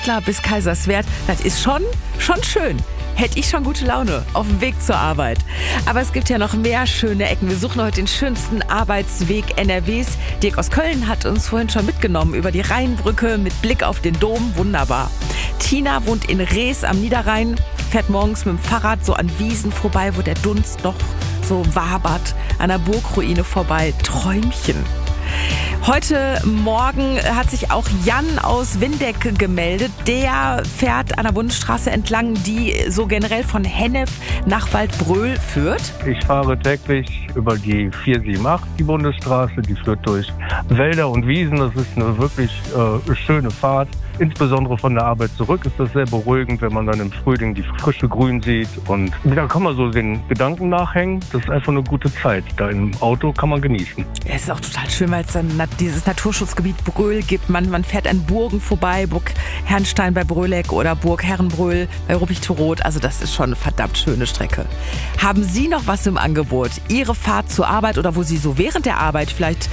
Klar, bis Kaiserswerth, das ist schon schön. Hätte ich schon gute Laune auf dem Weg zur Arbeit. Aber es gibt ja noch mehr schöne Ecken. Wir suchen heute den schönsten Arbeitsweg NRWs. Dirk aus Köln hat uns vorhin schon mitgenommen über die Rheinbrücke mit Blick auf den Dom. Wunderbar. Tina wohnt in Rees am Niederrhein, fährt morgens mit dem Fahrrad so an Wiesen vorbei, wo der Dunst noch so wabert, an der Burgruine vorbei. Träumchen. Heute Morgen hat sich auch Jan aus Windeck gemeldet. Der fährt an der Bundesstraße entlang, die so generell von Hennef nach Waldbröl führt. Ich fahre täglich über die 478, die Bundesstraße. Die führt durch Wälder und Wiesen. Das ist eine wirklich schöne Fahrt. Insbesondere von der Arbeit zurück ist das sehr beruhigend, wenn man dann im Frühling die frische Grün sieht. Und da kann man so den Gedanken nachhängen. Das ist einfach eine gute Zeit. Da im Auto kann man genießen. Es ist auch total schön, weil es dann dieses Naturschutzgebiet Bröl gibt. Man fährt an Burgen vorbei, Burg Herrnstein bei Bröleck oder Burg Herrenbröl bei Ruppig-Toroth. Also das ist schon eine verdammt schöne Strecke. Haben Sie noch was im Angebot? Ihre Fahrt zur Arbeit oder wo Sie so während der Arbeit vielleicht